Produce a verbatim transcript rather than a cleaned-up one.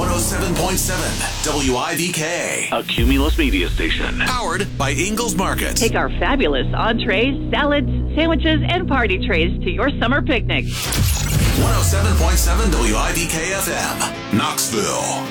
one oh seven point seven W I V K. A Cumulus media station. Powered by Ingalls Market. Take our fabulous entrees, salads, sandwiches, and party trays to your summer picnic. one oh seven point seven W I V K F M, Knoxville.